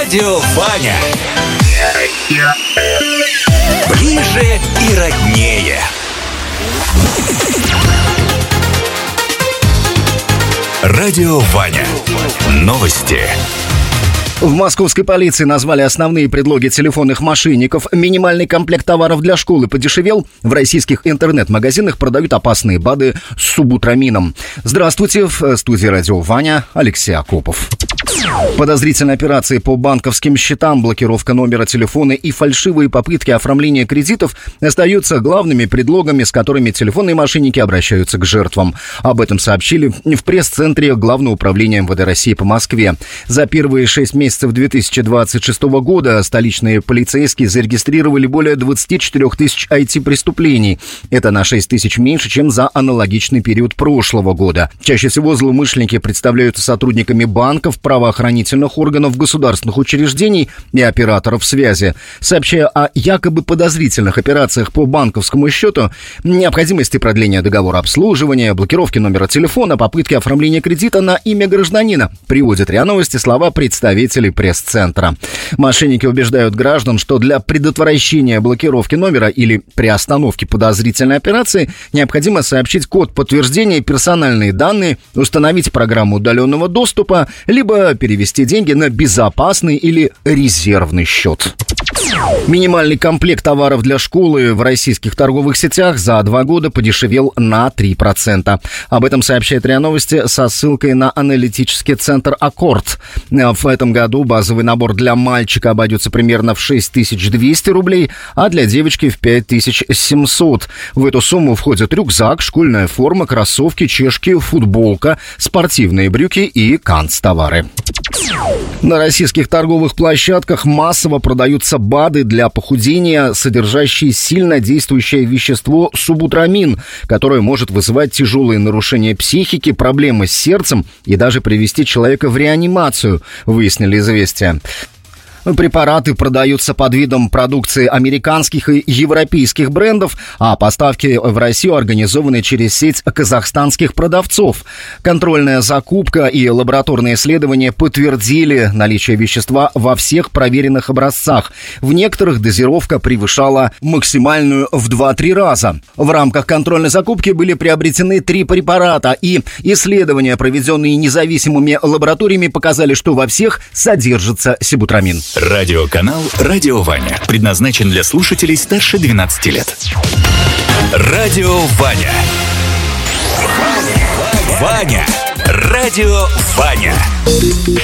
Радио Ваня. Ближе и роднее. Радио Ваня. Новости. В московской полиции назвали основные предлоги телефонных мошенников. Минимальный комплект товаров для школы подешевел. В российских интернет-магазинах продают опасные БАДы с субутрамином. Здравствуйте, в студии Радио Ваня Алексей Акопов. Подозрительные операции по банковским счетам, блокировка номера телефона и фальшивые попытки оформления кредитов остаются главными предлогами, с которыми телефонные мошенники обращаются к жертвам. Об этом сообщили в пресс-центре Главного управления МВД России по Москве. За первые 6 месяцев 2026 года столичные полицейские зарегистрировали более 24 тысяч IT-преступлений. Это на 6 тысяч меньше, чем за аналогичный период прошлого года. Чаще всего злоумышленники представляются сотрудниками банков, правоохранительных органов, государственных учреждений и операторов связи. Сообщая о якобы подозрительных операциях по банковскому счету, необходимости продления договора обслуживания, блокировки номера телефона, попытки оформления кредита на имя гражданина, приводят РИА Новости слова представителей пресс-центра. Мошенники убеждают граждан, что для предотвращения блокировки номера или приостановки подозрительной операции необходимо сообщить код подтверждения и персональные данные, установить программу удаленного доступа, либо перевести деньги на безопасный или резервный счет. Минимальный комплект товаров для школы в российских торговых сетях за 2 года подешевел на 3%. Об этом сообщает РИА Новости со ссылкой на аналитический центр «Аккорд». В этом году базовый набор для мальчика обойдется примерно в 6200 рублей, а для девочки в 5700. В эту сумму входят рюкзак, школьная форма, кроссовки, чешки, футболка, спортивные брюки и канцтовары. На российских торговых площадках массово продаются БАДы для похудения, содержащие сильно действующее вещество субутрамин, которое может вызывать тяжелые нарушения психики, проблемы с сердцем и даже привести человека в реанимацию, выяснили «Известия». Препараты продаются под видом продукции американских и европейских брендов, а поставки в Россию организованы через сеть казахстанских продавцов. Контрольная закупка и лабораторные исследования подтвердили наличие вещества во всех проверенных образцах. В некоторых дозировка превышала максимальную в 2-3 раза. В рамках контрольной закупки были приобретены 3 препарата, и исследования, проведенные независимыми лабораториями, показали, что во всех содержится сибутрамин. Радиоканал «Радио Ваня» предназначен для слушателей старше 12 лет. Радио Ваня. Ваня. Радио Ваня.